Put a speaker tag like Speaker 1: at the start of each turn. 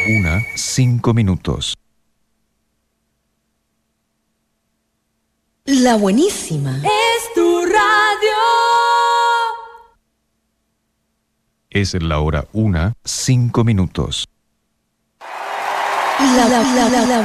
Speaker 1: 1:05.
Speaker 2: La buenísima.
Speaker 3: Es tu radio.
Speaker 1: Es la hora 1:05.
Speaker 2: La